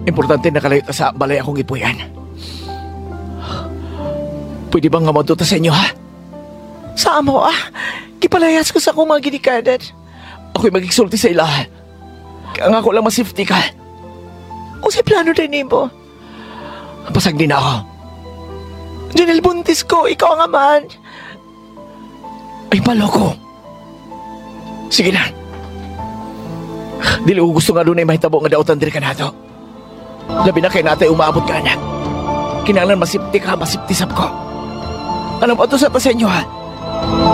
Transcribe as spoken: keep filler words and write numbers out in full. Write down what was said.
Importante na kalayo ta sa balay akong ipuyan. Pwede bang nga maduta sa inyo, ha? Sa amo ah, gipalayas ko sa akong mga ginikanan. Ako'y magigsulti sa ila. Kaya nga ko lang masafety ka. O si plano din mo. Pasag din ako. Janelle, buntis ko, ikaw ang aman. Ay, maloko. Sige na. Dili ko gusto nga doon ay mahitabo nga daotan diri ka na to. Labi na kay natay umaabot ka, anak. Kinahanglan masipti ka, masiptisap ko. Anong pato sa ta sa inyo, ha?